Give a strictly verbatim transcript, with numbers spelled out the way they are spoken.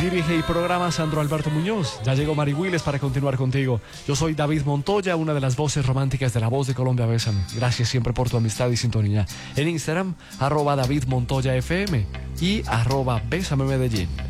Dirige y programa Sandro Alberto Muñoz. Ya llegó Mari Willes para continuar contigo. Yo soy David Montoya, una de las voces románticas de La Voz de Colombia. Bésame. Gracias siempre por tu amistad y sintonía. En Instagram, arroba David Montoya F M y arroba Bésame Medellín.